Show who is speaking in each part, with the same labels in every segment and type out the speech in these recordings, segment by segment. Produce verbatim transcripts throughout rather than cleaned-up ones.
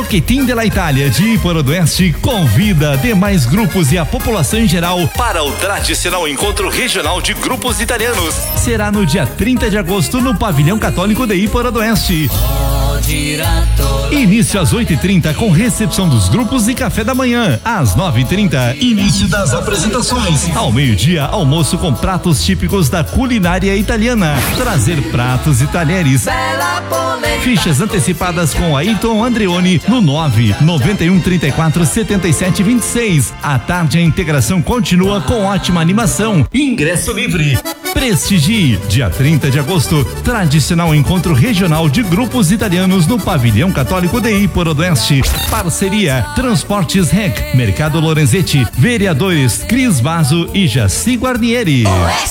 Speaker 1: Toquetim de la Itália de Iporodoeste convida demais grupos e a população em geral para o tradicional encontro regional de grupos italianos. Será no dia trinta de agosto no Pavilhão Católico de Iporodoeste. Início às oito e trinta com recepção dos grupos e café da manhã. Às nove e trinta, início das apresentações. Ao meio-dia, almoço com pratos típicos da culinária italiana. Trazer pratos e talheres. Fichas antecipadas com Ayrton Andreoni no nove nove um três quatro sete sete dois seis. À tarde a integração continua com ótima animação. Ingresso livre. Prestigie, dia trinta de agosto, tradicional encontro regional de grupos italianos no Pavilhão Católico de Iporodoeste. Parceria Transportes Rec, Mercado Lorenzetti, Vereadores Cris Vaso e Jaci Guarnieri.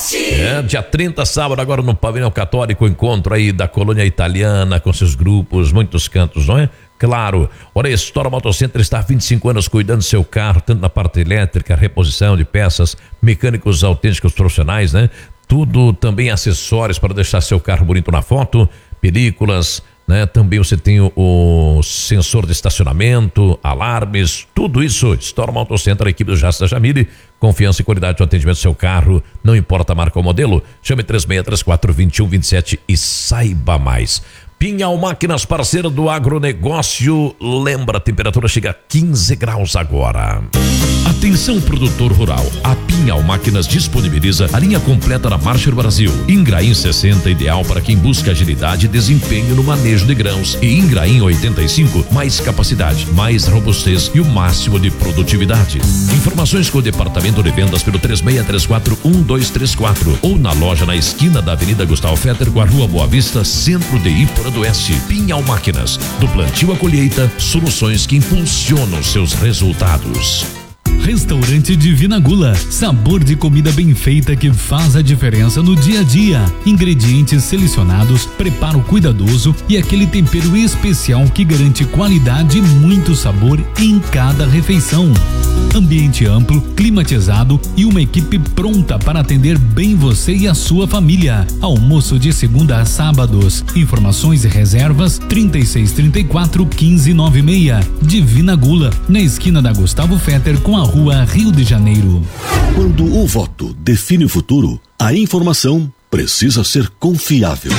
Speaker 2: É, dia trinta, sábado, agora no Pavilhão Católico, encontro aí da colônia italiana com seus grupos, muitos cantos, não é? Claro, olha, a História Motocenter está há vinte e cinco anos cuidando do seu carro, tanto na parte elétrica, reposição de peças, mecânicos autênticos profissionais, né? Tudo, também acessórios para deixar seu carro bonito na foto, películas, né? Também você tem o, o sensor de estacionamento, alarmes, tudo isso. História Motocenter, a equipe do Jasta Jamile, confiança e qualidade do atendimento do seu carro, não importa a marca ou modelo, chame três seis três quatro, dois um dois sete e saiba mais. Pinhal Máquinas, parceira do agronegócio, lembra, a temperatura chega a quinze graus agora. Atenção, produtor rural, a Pinhal Máquinas disponibiliza a linha completa da Marcher Brasil. Ingrain sessenta, ideal para quem busca agilidade e desempenho no manejo de grãos, e Ingrain oitenta e cinco, mais capacidade, mais robustez e o máximo de produtividade. Informações com o departamento de vendas pelo três seis três quatro, um dois três quatro ou na loja na esquina da Avenida Gustavo Fetter com a Rua Boa Vista, centro de Iporodoeste. Pinhal Máquinas, do plantio à colheita, soluções que impulsionam seus resultados.
Speaker 3: Restaurante Divina Gula, sabor de comida bem feita que faz a diferença no dia a dia. Ingredientes selecionados, preparo cuidadoso e aquele tempero especial que garante qualidade e muito sabor em cada refeição. Ambiente amplo, climatizado e uma equipe pronta para atender bem você e a sua família. Almoço de segunda a sábados. Informações e reservas trinta e seis, trinta e quatro, quinze, noventa e seis. Divina Gula, na esquina da Gustavo Fetter com a Rua Rio de Janeiro.
Speaker 4: Quando o voto define o futuro, a informação precisa ser confiável.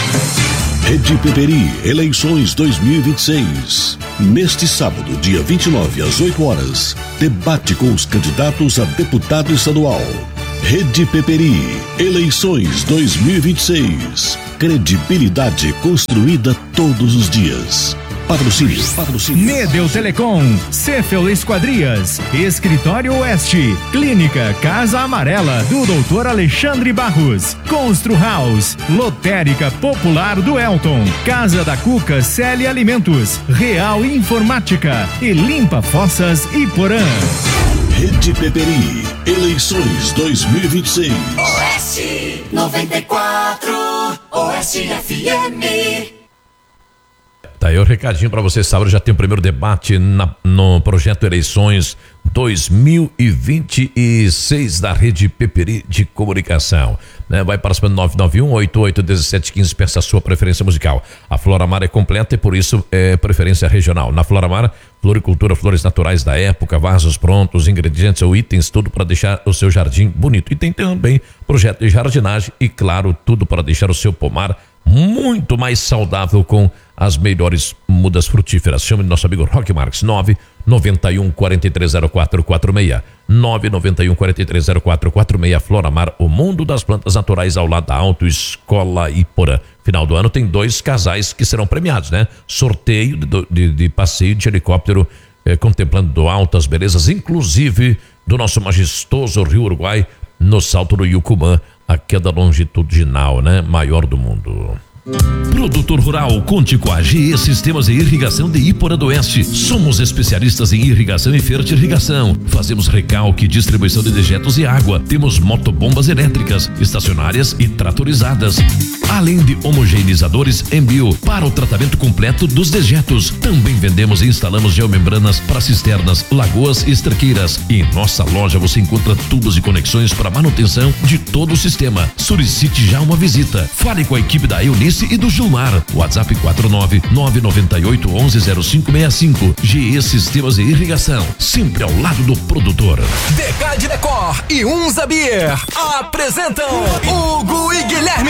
Speaker 4: Rede Peperi, eleições dois mil e vinte e seis. Neste sábado, dia vinte e nove, às oito horas, debate com os candidatos a deputado estadual. Rede Peperi, eleições dois mil e vinte e seis. Credibilidade construída todos os dias. Patrocínio, patrocínio.
Speaker 1: Medel Telecom, Cefel Esquadrias, Escritório Oeste, Clínica Casa Amarela do doutor Alexandre Barros, Constru House, Lotérica Popular do Elton, Casa da Cuca Celi Alimentos, Real Informática e Limpa Fossas Iporã.
Speaker 4: Rede Peperi, eleições dois mil e vinte e seis.
Speaker 5: Oeste noventa e quatro, Oeste F M.
Speaker 2: Tá aí o recadinho para você, sábado já tem o primeiro debate na, no projeto Eleições dois mil e vinte e seis da Rede Peperi de Comunicação, né? Vai participando nove nove um, oito oito um sete um cinco, peça a sua preferência musical. A Floramar é completa e por isso é preferência regional. Na Floramar, floricultura, flores naturais da época, vasos prontos, ingredientes ou itens, tudo para deixar o seu jardim bonito. E tem também projeto de jardinagem e, claro, tudo para deixar o seu pomar muito mais saudável com as melhores mudas frutíferas. Chame nosso amigo Roque Marques, nove nove um, quatro três zero quatro quatro seis, nove nove um, quatro três zero quatro quatro seis. Floramar, o mundo das plantas naturais ao lado da Autoescola Iporã. Final do ano tem dois casais que serão premiados, né? Sorteio de, de, de passeio de helicóptero, eh, contemplando do altas belezas, inclusive do nosso majestoso Rio Uruguai, no Salto do Yucumã, a queda longitudinal, né? Maior do mundo.
Speaker 6: Produtor rural, conte com a G E Sistemas de Irrigação de Iporodoeste. Somos especialistas em irrigação e fertirrigação. Fazemos recalque, distribuição de dejetos e água. Temos motobombas elétricas, estacionárias e tratorizadas. Além de homogeneizadores Embio para o tratamento completo dos dejetos. Também vendemos e instalamos geomembranas para cisternas, lagoas e estraqueiras. E em nossa loja você encontra tubos e conexões para manutenção de todo o sistema. Solicite já uma visita. Fale com a equipe da Eunice Eunice e do Gilmar. WhatsApp quatro nove nove nove oito um um zero cinco seis cinco. G E Sistemas de Irrigação, sempre ao lado do produtor.
Speaker 7: Decade Decor e Unza Beer apresentam Hugo e Guilherme.